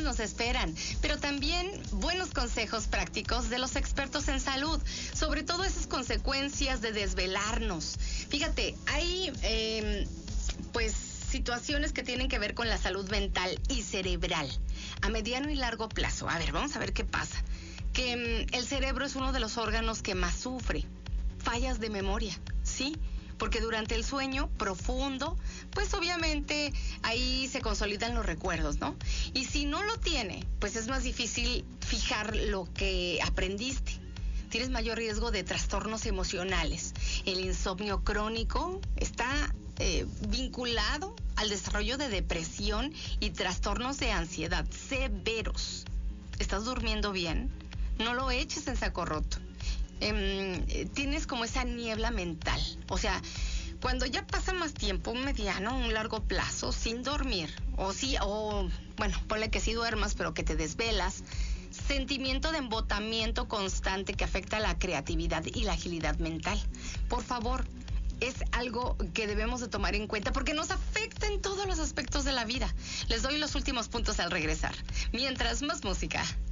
nos esperan, pero también buenos consejos prácticos de los expertos en salud, sobre todo esas consecuencias de desvelarnos. Fíjate, hay pues situaciones que tienen que ver con la salud mental y cerebral a mediano y largo plazo. A ver, vamos a ver qué pasa. Que el cerebro es uno de los órganos que más sufre fallas de memoria, ¿sí? Porque durante el sueño profundo, pues obviamente ahí se consolidan los recuerdos, ¿no? Y si no lo tiene, pues es más difícil fijar lo que aprendiste. Tienes mayor riesgo de trastornos emocionales. El insomnio crónico está vinculado al desarrollo de depresión y trastornos de ansiedad severos. ¿Estás durmiendo bien? No lo eches en saco roto. Tienes como esa niebla mental. O sea, cuando ya pasa más tiempo, un mediano, un largo plazo, sin dormir, bueno, ponle que sí duermas, pero que te desvelas, sentimiento de embotamiento constante que afecta la creatividad y la agilidad mental. Por favor, es algo que debemos de tomar en cuenta porque nos afecta en todos los aspectos de la vida. Les doy los últimos puntos al regresar. Mientras, más música.